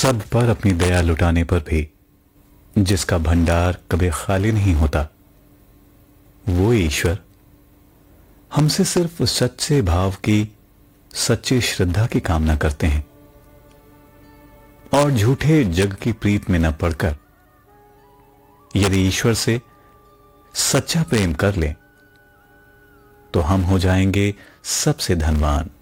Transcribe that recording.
सब पर अपनी दया लुटाने पर भी जिसका भंडार कभी खाली नहीं होता, वो ईश्वर हमसे सिर्फ सच्चे भाव की, सच्ची श्रद्धा की कामना करते हैं और झूठे जग की प्रीत में न पड़कर यदि ईश्वर से सच्चा प्रेम कर लें तो हम हो जाएंगे सबसे धनवान।